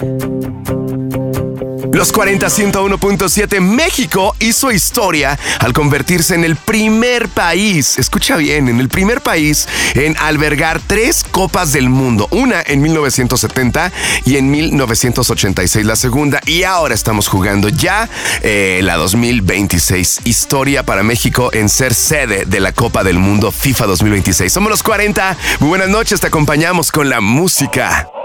Los 40 101.7, México hizo historia al convertirse en el primer país, escucha bien, en el primer país en albergar 3 Copas del Mundo. Una en 1970 y en 1986 la segunda. Y ahora estamos jugando ya la 2026. Historia para México en ser sede de la Copa del Mundo FIFA 2026. Somos los 40. Muy buenas noches, te acompañamos con la música.